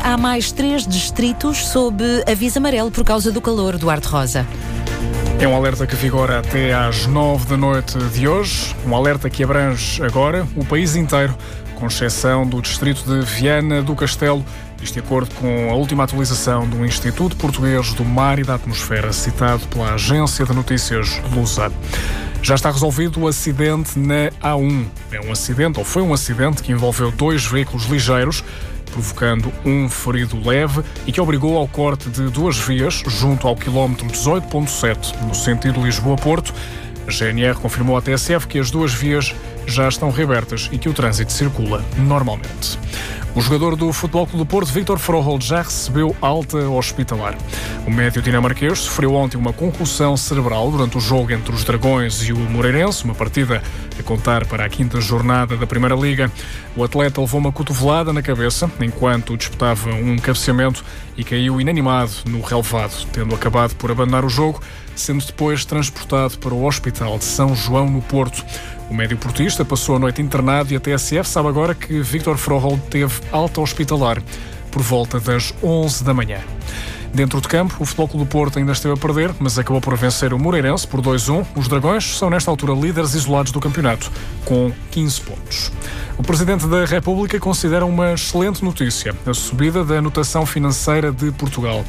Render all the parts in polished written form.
há mais 3 distritos sob aviso amarelo por causa do calor. Duarte Rosa. É um alerta que vigora até às 9 da noite de hoje. Um alerta que abrange agora o país inteiro, com exceção do distrito de Viana do Castelo, isto de acordo com a última atualização do Instituto Português do Mar e da Atmosfera, citado pela agência de notícias Lusa. Já está resolvido o acidente na A1. Foi um acidente que envolveu 2 veículos ligeiros, provocando um ferido leve e que obrigou ao corte de 2 vias junto ao quilómetro 18.7, no sentido Lisboa-Porto. A GNR confirmou à TSF que as 2 vias já estão reabertas e que o trânsito circula normalmente. O jogador do Futebol Clube do Porto, Víctor Froholt, já recebeu alta hospitalar. O médio dinamarquês sofreu ontem uma concussão cerebral durante o jogo entre os Dragões e o Moreirense, uma partida a contar para a 5ª jornada da Primeira Liga. O atleta levou uma cotovelada na cabeça enquanto disputava um cabeceamento e caiu inanimado no relevado, tendo acabado por abandonar o jogo, sendo depois transportado para o Hospital de São João, no Porto. O médio portista passou a noite internado e a TSF sabe agora que Víctor Froholt teve alta hospitalar por volta das 11 da manhã. Dentro de campo, o Futebol Clube do Porto ainda esteve a perder, mas acabou por vencer o Moreirense por 2-1. Os Dragões são, nesta altura, líderes isolados do campeonato, com 15 pontos. O Presidente da República considera uma excelente notícia a subida da anotação financeira de Portugal.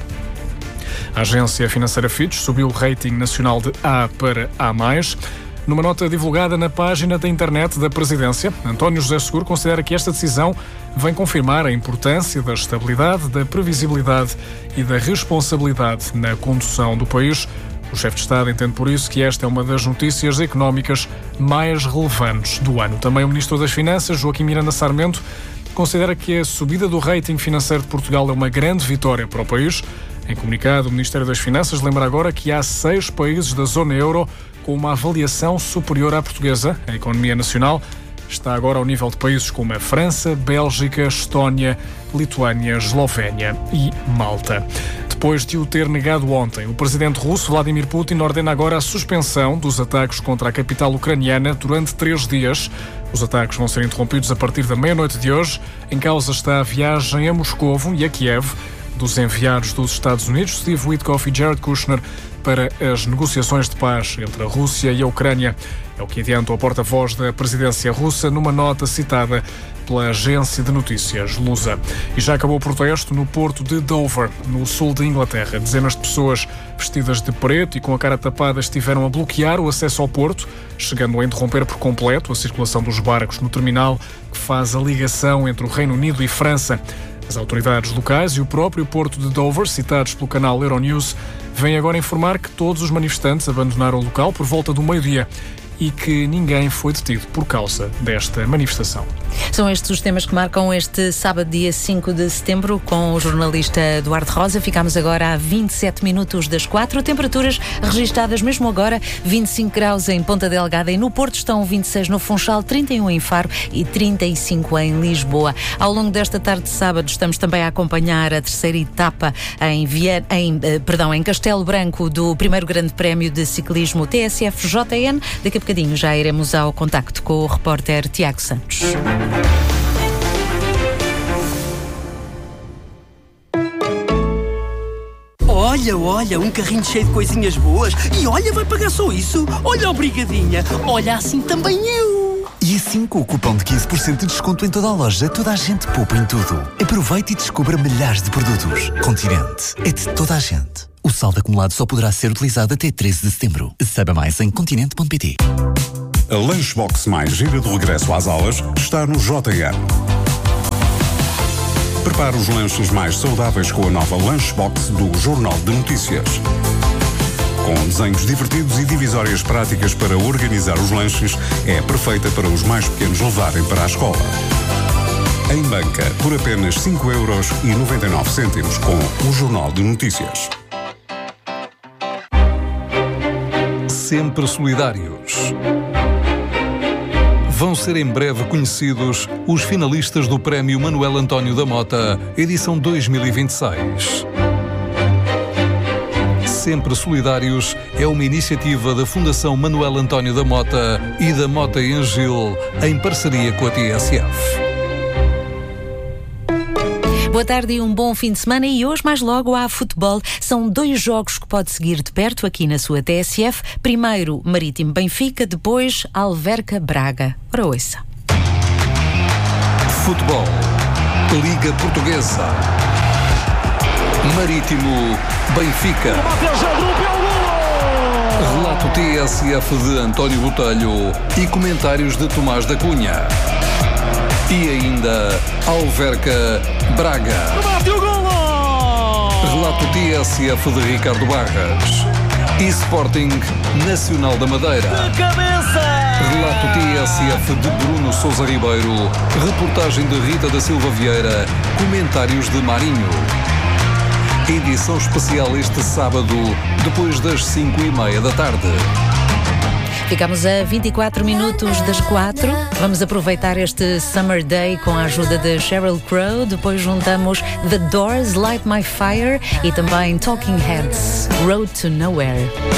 A agência financeira Fitch subiu o rating nacional de A para A+. Numa nota divulgada na página da internet da Presidência, António José Seguro considera que esta decisão vem confirmar a importância da estabilidade, da previsibilidade e da responsabilidade na condução do país. O chefe de Estado entende por isso que esta é uma das notícias económicas mais relevantes do ano. Também o Ministro das Finanças, Joaquim Miranda Sarmento, considera que a subida do rating financeiro de Portugal é uma grande vitória para o país. Em comunicado, o Ministério das Finanças lembra agora que há 6 países da zona euro com uma avaliação superior à portuguesa. A economia nacional está agora ao nível de países como a França, Bélgica, Estónia, Lituânia, Eslovénia e Malta. Depois de o ter negado ontem, o presidente russo Vladimir Putin ordena agora a suspensão dos ataques contra a capital ucraniana durante 3 dias. Os ataques vão ser interrompidos a partir da meia-noite de hoje. Em causa está a viagem a Moscovo e a Kiev dos enviados dos Estados Unidos, Steve Witkoff e Jared Kushner, para as negociações de paz entre a Rússia e a Ucrânia. É o que adianta o porta-voz da presidência russa numa nota citada pela agência de notícias Lusa. E já acabou o protesto no porto de Dover, no sul de Inglaterra. Dezenas de pessoas vestidas de preto e com a cara tapada estiveram a bloquear o acesso ao porto, chegando a interromper por completo a circulação dos barcos no terminal que faz a ligação entre o Reino Unido e França. As autoridades locais e o próprio porto de Dover, citados pelo canal Euronews, vêm agora informar que todos os manifestantes abandonaram o local por volta do meio-dia e que ninguém foi detido por causa desta manifestação. São estes os temas que marcam este sábado, dia 5 de setembro, com o jornalista Duarte Rosa. Ficamos agora a 27 minutos das 4. Temperaturas registadas mesmo agora, 25 graus em Ponta Delgada e no Porto, estão 26 no Funchal, 31 em Faro e 35 em Lisboa. Ao longo desta tarde de sábado estamos também a acompanhar a terceira etapa em Castelo Branco do primeiro Grande Prémio de Ciclismo TSF-JN. Daqui a bocadinho já iremos ao contacto com o repórter Tiago Santos. Olha, um carrinho cheio de coisinhas boas. E olha, vai pagar só isso? Olha, obrigadinha. Olha, assim também eu. E assim, com o cupom de 15% de desconto em toda a loja, toda a gente poupa em tudo. Aproveite e descubra milhares de produtos. Continente é de toda a gente. O saldo acumulado só poderá ser utilizado até 13 de setembro. Saiba mais em continente.pt. A Lunchbox mais gira de regresso às aulas está no JN. Prepare os lanches mais saudáveis com a nova Lunchbox do Jornal de Notícias. Com desenhos divertidos e divisórias práticas para organizar os lanches, é perfeita para os mais pequenos levarem para a escola. Em banca, por apenas 5,99€ com o Jornal de Notícias. Sempre solidários. Vão ser em breve conhecidos os finalistas do Prémio Manuel António da Mota, edição 2026. Sempre Solidários é uma iniciativa da Fundação Manuel António da Mota e da Mota em Gil, em parceria com a TSF. Boa tarde e um bom fim de semana. E hoje, mais logo, há futebol. São 2 jogos que pode seguir de perto aqui na sua TSF. Primeiro, Marítimo Benfica, depois, Alverca Braga. Ora, ouça. Futebol. Liga Portuguesa. Marítimo Benfica. Relato TSF de António Botelho e comentários de Tomás da Cunha. E ainda Alverca Braga. Relato TSF de Ricardo Barras. E Sporting Nacional da Madeira. Relato TSF de Bruno Sousa Ribeiro. Reportagem de Rita da Silva Vieira. Comentários de Marinho. Edição especial este sábado, depois das 5:30 da tarde. Ficamos a 24 minutos das 4. Vamos aproveitar este Summer Day com a ajuda de Sheryl Crow. Depois juntamos The Doors, Light My Fire e também Talking Heads, Road to Nowhere.